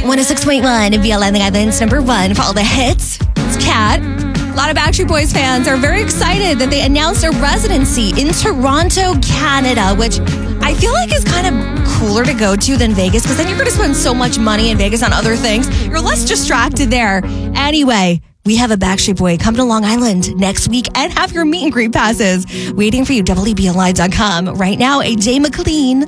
106.1 VL on the Island's number one for all the hits. It's Kat. A lot of Backstreet Boys fans are very excited that they announced a residency in Toronto, Canada, which I feel like is kind of cooler to go to than Vegas, because then you're going to spend so much money in Vegas on other things. You're less distracted there. Anyway, we have a Backstreet Boy coming to Long Island next week and have your meet and greet passes waiting for you. WBLI.com. Right now, AJ McLean.